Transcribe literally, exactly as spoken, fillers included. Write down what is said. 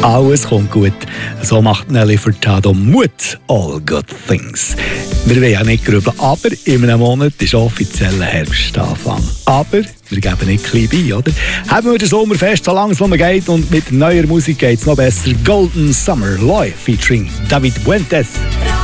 Alles kommt gut. So macht Nelly Furtado Mut. All good things. Wir wollen ja nicht grübeln, aber in einem Monat ist offizieller Herbstanfang. Aber wir geben nicht klein bei, oder? Haben wir den Sommerfest, so lange es noch geht, und mit neuer Musik geht es noch besser. Golden Summer Live featuring David Fuentes.